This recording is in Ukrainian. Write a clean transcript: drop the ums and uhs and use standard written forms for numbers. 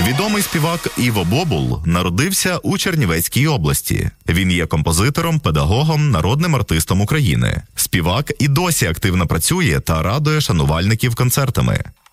Відомий співак Іво Бобул народився у Чернівецькій області. Він є композитором, педагогом, народним артистом України. Співак і досі активно працює та радує шанувальників концертами.